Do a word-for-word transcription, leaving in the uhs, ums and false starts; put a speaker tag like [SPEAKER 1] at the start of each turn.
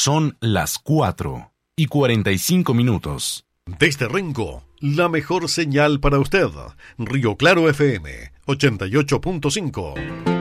[SPEAKER 1] Son las cuatro y cuarenta y cinco minutos.
[SPEAKER 2] Desde Rengo, la mejor señal para usted. Río Claro F M, ochenta y ocho punto cinco.